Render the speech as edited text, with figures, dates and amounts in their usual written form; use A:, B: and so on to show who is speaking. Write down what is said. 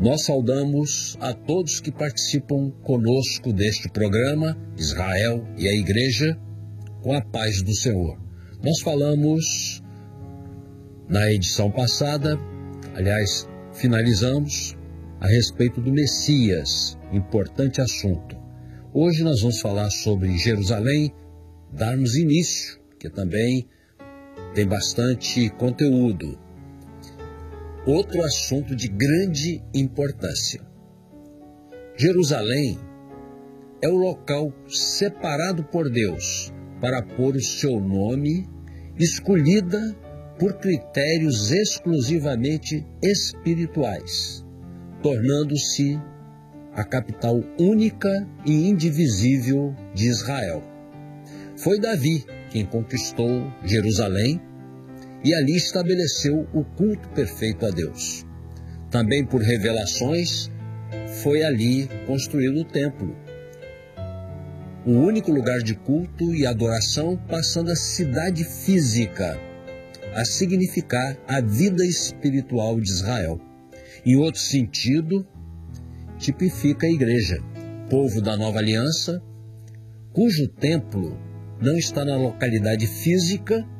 A: Nós saudamos a todos que participam conosco deste programa, Israel e a Igreja, com a paz do Senhor. Nós falamos na edição passada, aliás, finalizamos a respeito do Messias, importante assunto. Hoje nós vamos falar sobre Jerusalém, darmos início, que também tem bastante conteúdo. Outro assunto de grande importância. Jerusalém é o local separado por Deus para pôr o seu nome, escolhida por critérios exclusivamente espirituais, tornando-se a capital única e indivisível de Israel. Foi Davi quem conquistou Jerusalém e ali estabeleceu o culto perfeito a Deus. Também por revelações, foi ali construído o templo, o único lugar de culto e adoração, passando a cidade física a significar a vida espiritual de Israel. Em outro sentido, tipifica a igreja, povo da nova aliança, cujo templo não está na localidade física,